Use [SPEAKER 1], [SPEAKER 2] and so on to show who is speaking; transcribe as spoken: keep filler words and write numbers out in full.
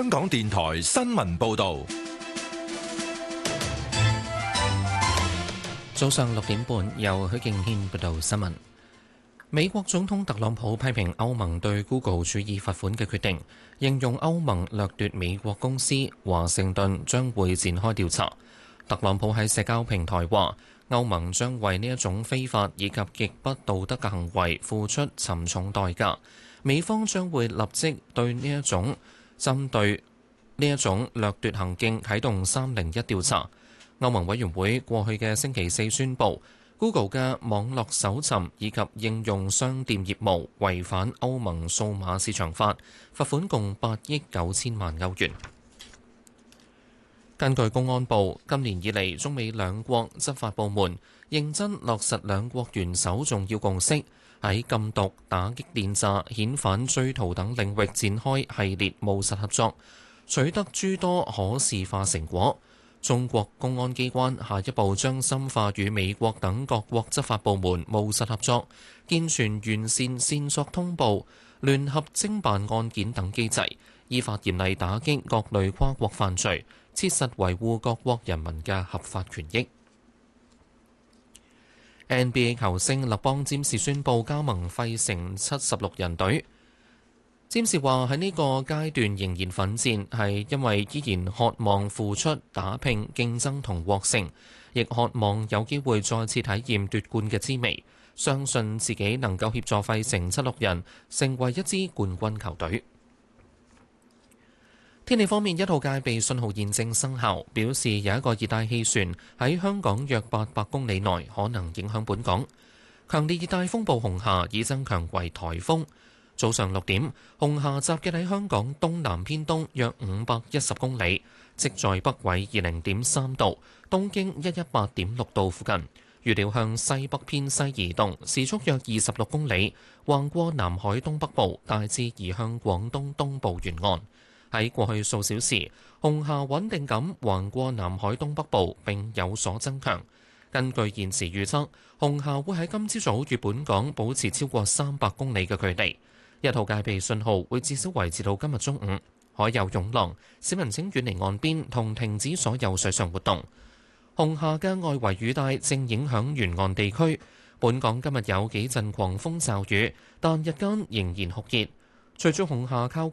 [SPEAKER 1] 香港電台新聞報道。
[SPEAKER 2] 早上六點半，由許敬軒報道新聞。美國總統特朗普批評歐盟對 Google 處以罰款嘅決定，形容歐盟掠奪美國公司，華盛頓將會展開調查。特朗普喺社交平台話，歐盟將為呢一種非法以及極不道德嘅行為付出沉重代價，美方將會立即對呢一種針對呢一種掠奪行徑啟動三零一調查。歐盟委員會過去嘅星期四宣布，Google 嘅網絡搜尋以及應用商店業務違反歐盟數碼市場法，罰款共八億九千萬歐元。根據公安部，今年以嚟中美兩國執法部門認真落實兩國元首重要共識，喺禁毒、打擊電詐、遣返追逃等領域展開系列務實合作，取得諸多可視化成果。中國公安機關下一步將深化與美國等各國執法部門務實合作，健全完善線索通報、聯合偵辦案件等機制，依法嚴厲打擊各類跨國犯罪，切實維護各國人民嘅合法權益。N B A 球星勒邦詹士宣布加盟費城七十六人隊。詹士話喺呢個階段仍然奮戰，係因為依然渴望付出、打拼、競爭同獲勝，亦渴望有機會再次體驗奪冠嘅滋味。相信自己能夠協助費城七六人成為一支冠軍球隊。天氣方面，一號戒備信號現正生效，表示有一個熱帶氣旋喺香港約八百公里內可能影響本港。強烈熱帶風暴紅霞已增強為颱風。早上六點，紅霞集結喺香港東南偏東約五百一十公里，即在北緯二零點三度、東經一一八點六度附近。預料向西北偏西移動，時速約二十六公里，橫過南海東北部，大致移向廣東東部沿岸。喺過去數小時，紅霞穩定咁橫過南海東北部並有所增強。根據現時預測，紅霞會喺今朝早與本港保持超過三百公里嘅距離。一號戒備信號會至少維持到今日中午，海有湧浪，市民請遠離岸邊同停止所有水上活動。紅霞嘅外圍雨帶正影響沿岸地區，本港今日有幾陣狂風驟雨，但日間仍然酷熱。隨住紅霞靠